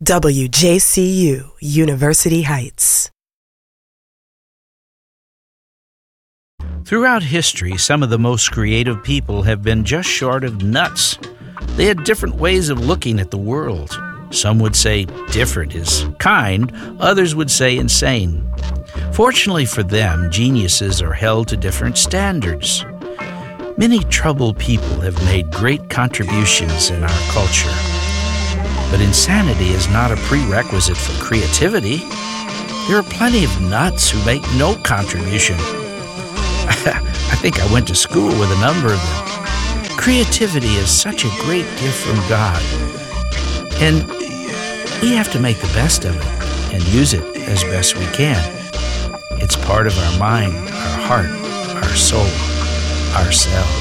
WJCU, University Heights. Throughout history, some of the most creative people have been just short of nuts. They had different ways of looking at the world. Some would say different is kind, others would say insane. Fortunately for them, geniuses are held to different standards. Many troubled people have made great contributions in our culture. But insanity is not a prerequisite for creativity. There are plenty of nuts who make no contribution. I think I went to school with a number of them. Creativity is such a great gift from God. And we have to make the best of it and use it as best we can. It's part of our mind, our heart, our soul, ourselves.